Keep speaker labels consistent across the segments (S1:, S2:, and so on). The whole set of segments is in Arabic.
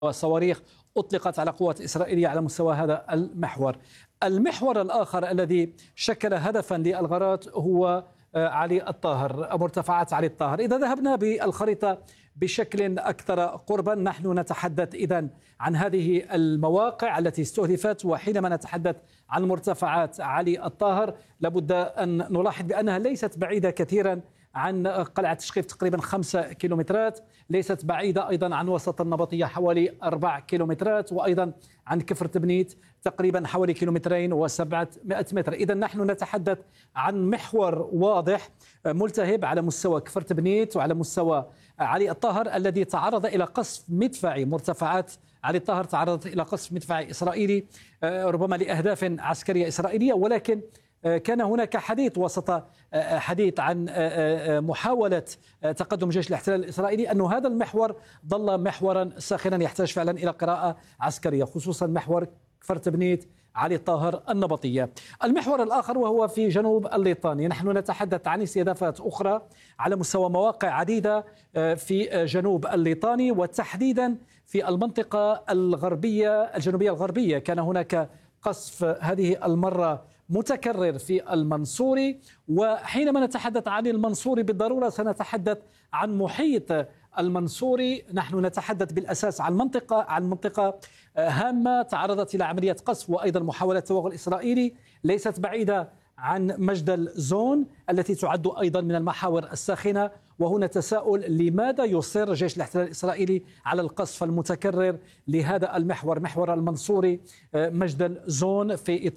S1: وصواريخ أطلقت على قوات إسرائيلية على مستوى هذا المحور. المحور الآخر الذي شكل هدفا للغارات هو علي الطاهر، مرتفعات علي الطاهر. إذا ذهبنا بالخريطة بشكل أكثر قربا، نحن نتحدث إذن عن هذه المواقع التي استهدفت. وحينما نتحدث عن مرتفعات علي الطاهر لابد أن نلاحظ بأنها ليست بعيدة كثيرا عن قلعة تشقيف، تقريبا 5 كيلومترات. ليست بعيدة أيضا عن وسط النبطية، حوالي 4 كيلومترات، وأيضا عن كفر تبنيت تقريبا حوالي 2.7 متر. إذا نحن نتحدث عن محور واضح ملتهب على مستوى كفر تبنيت وعلى مستوى علي الطاهر، الذي تعرض إلى قصف مدفعي. مرتفعات علي الطاهر تعرضت إلى قصف مدفعي إسرائيلي ربما لأهداف عسكرية إسرائيلية، ولكن كان هناك حديث وسط حديث عن محاولة تقدم جيش الاحتلال الإسرائيلي أن هذا المحور ظل محورا ساخنا يحتاج فعلا إلى قراءة عسكرية، خصوصا محور كفر تبنيت علي الطاهر النبطية. المحور الآخر وهو في جنوب الليطاني، نحن نتحدث عن استهدافات أخرى على مستوى مواقع عديدة في جنوب الليطاني، وتحديدا في المنطقة الجنوبية الغربية. كان هناك قصف هذه المرة متكرر في المنصوري، وحينما نتحدث عن المنصوري بالضرورة سنتحدث عن محيط المنصوري. نحن نتحدث بالأساس عن منطقة هامة تعرضت إلى عملية قصف وأيضا محاولة توغل إسرائيلي، ليست بعيدة عن مجدل زون التي تعد أيضا من المحاور الساخنة. وهنا تساؤل: لماذا يصر جيش الاحتلال الإسرائيلي على القصف المتكرر لهذا المحور، محور المنصوري مجدل زون،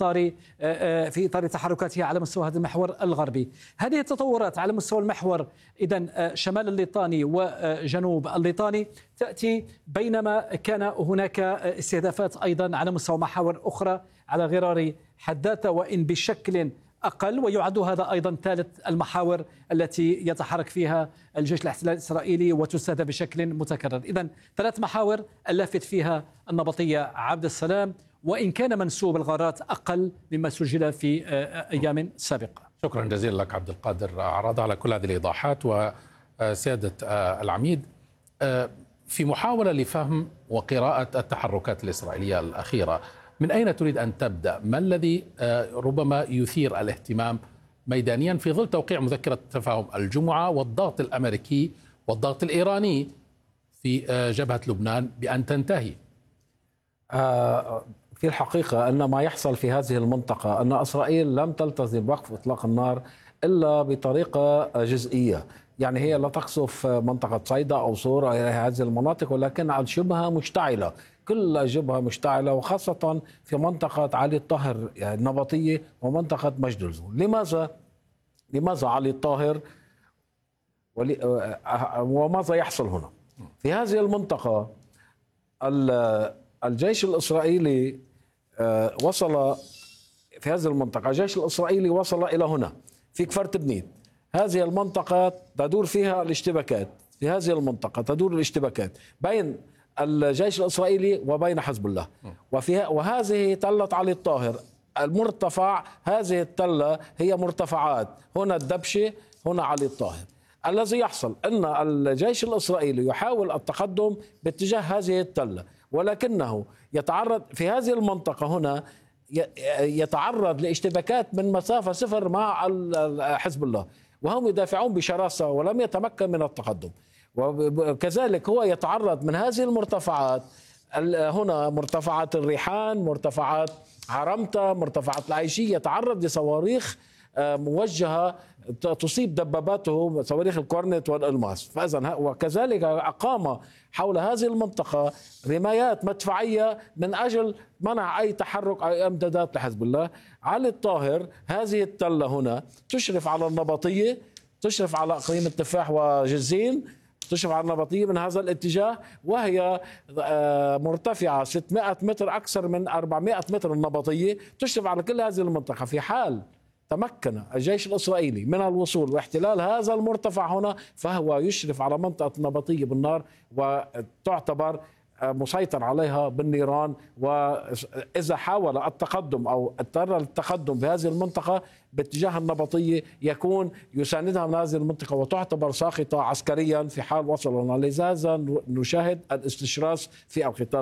S1: في إطار تحركاته على مستوى هذا المحور الغربي؟ هذه التطورات على مستوى المحور إذن شمال الليطاني وجنوب الليطاني تأتي بينما كان هناك استهدافات أيضا على مستوى محاور أخرى على غرار حداثة، وإن بشكل أقل. ويعد هذا أيضا ثالث المحاور التي يتحرك فيها الجيش الاحتلال الإسرائيلي وتستهدف بشكل متكرر. إذن 3 محاور اللافت فيها النبطية عبد السلام، وإن كان منسوب الغارات أقل مما سجل في أيام سابقة.
S2: شكرا جزيلا لك عبد القادر عرض على كل هذه الإيضاحات. وسيادة العميد، في محاولة لفهم وقراءة التحركات الإسرائيلية الأخيرة، من أين تريد أن تبدأ؟ ما الذي ربما يثير الاهتمام ميدانيا في ظل توقيع مذكرة تفاهم الجمعة والضغط الأمريكي والضغط الإيراني في جبهة لبنان بأن تنتهي؟
S3: في الحقيقة أن ما يحصل في هذه المنطقة أن إسرائيل لم تلتزم بوقف إطلاق النار إلا بطريقة جزئية. يعني هي لا تقصف منطقة صيدا أو صورة هذه المناطق، ولكن الشبهة مشتعلة، كل جبهة مشتعلة، وخاصة في منطقة علي الطاهر النبطية ومنطقة مجدل زون. لماذا علي الطاهر وماذا يحصل هنا؟ في هذه المنطقة الجيش الإسرائيلي وصل في هذه المنطقة، الجيش الإسرائيلي وصل إلى هنا في كفر تبنيت. هذه المنطقة تدور فيها الاشتباكات، في هذه المنطقة تدور الاشتباكات بين الجيش الإسرائيلي وبين حزب الله. وهذه تلة علي الطاهر المرتفع، هذه التلة هي مرتفعات، هنا الدبشة، هنا علي الطاهر. الذي يحصل أن الجيش الإسرائيلي يحاول التقدم باتجاه هذه التلة، ولكنه يتعرض في هذه المنطقة هنا يتعرض لاشتباكات من مسافة 0 مع حزب الله، وهم يدافعون بشراسة ولم يتمكن من التقدم. وكذلك هو يتعرض من هذه المرتفعات، هنا مرتفعات الريحان، مرتفعات عرمتة، مرتفعات العيشية، يتعرض لصواريخ موجهة تصيب دباباته، صواريخ الكورنت والألماس. فإذن وكذلك أقام حول هذه المنطقة رمايات مدفعية من أجل منع أي تحرك أي إمدادات لحزب الله. علي الطاهر هذه التلة هنا تشرف على النبطية، تشرف على إقليم التفاح وجزين، تشرف على النبطية من هذا الاتجاه، وهي مرتفعة 600 متر، أكثر من 400 متر النبطية، تشرف على كل هذه المنطقة. في حال تمكن الجيش الإسرائيلي من الوصول واحتلال هذا المرتفع هنا، فهو يشرف على منطقة النبطية بالنار وتعتبر مسيطر عليها بالنيران. وإذا حاول التقدم أو اضطر للتقدم بهذه المنطقة باتجاه النبطية يكون يساندها من هذه المنطقة وتعتبر ساقطة عسكريا في حال وصلنا. لذا نشاهد الاستشراس في القتال.